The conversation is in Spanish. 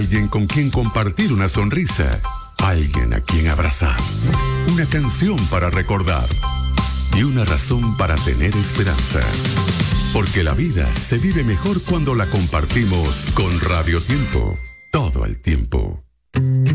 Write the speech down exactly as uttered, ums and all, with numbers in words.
Alguien con quien compartir una sonrisa, alguien a quien abrazar, una canción para recordar y una razón para tener esperanza. Porque la vida se vive mejor cuando la compartimos con Radio Tiempo, todo el tiempo.